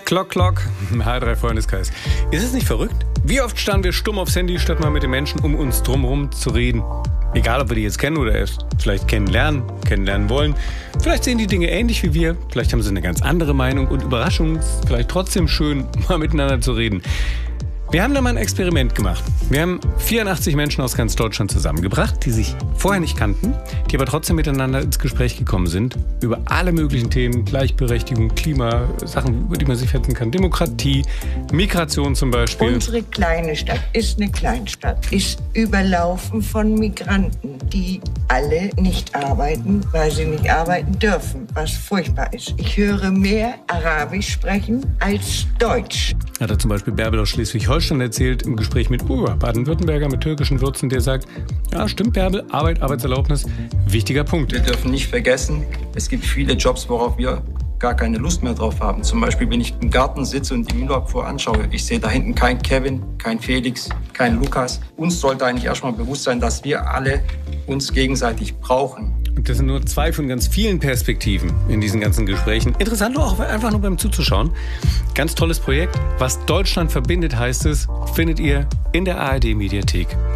Klock, Klock. H3 Freundeskreis. Ist es nicht verrückt? Wie oft starren wir stumm aufs Handy, statt mal mit den Menschen um uns drumherum zu reden? Egal, ob wir die jetzt kennen oder erst vielleicht kennenlernen wollen. Vielleicht sehen die Dinge ähnlich wie wir. Vielleicht haben sie eine ganz andere Meinung und Überraschung. Vielleicht trotzdem schön, mal miteinander zu reden. Wir haben da mal ein Experiment gemacht. Wir haben 84 Menschen aus ganz Deutschland zusammengebracht, die sich vorher nicht kannten, die aber trotzdem miteinander ins Gespräch gekommen sind über alle möglichen Themen, Gleichberechtigung, Klima, Sachen, über die man sich fetzen kann, Demokratie, Migration zum Beispiel. Unsere kleine Stadt ist eine Kleinstadt, ist überlaufen von Migranten, die alle nicht arbeiten, weil sie nicht arbeiten dürfen, was furchtbar ist. Ich höre mehr Arabisch sprechen als Deutsch. Hat er zum Beispiel Bärbel aus Schleswig-Holstein erzählt im Gespräch mit Uwe, Baden-Württemberger mit türkischen Wurzeln, der sagt, ja stimmt Bärbel, Arbeit, Arbeitserlaubnis, wichtiger Punkt. Wir dürfen nicht vergessen, es gibt viele Jobs, worauf wir gar keine Lust mehr drauf haben. Zum Beispiel, wenn ich im Garten sitze und die Müllabfuhr anschaue, ich sehe da hinten keinen Kevin, keinen Felix, keinen Lukas. Uns sollte eigentlich erstmal bewusst sein, dass wir alle uns gegenseitig brauchen. Und das sind nur 2 von ganz vielen Perspektiven in diesen ganzen Gesprächen. Interessant auch einfach nur beim Zuzuschauen. Ganz tolles Projekt. Was Deutschland verbindet, heißt es, findet ihr in der ARD-Mediathek.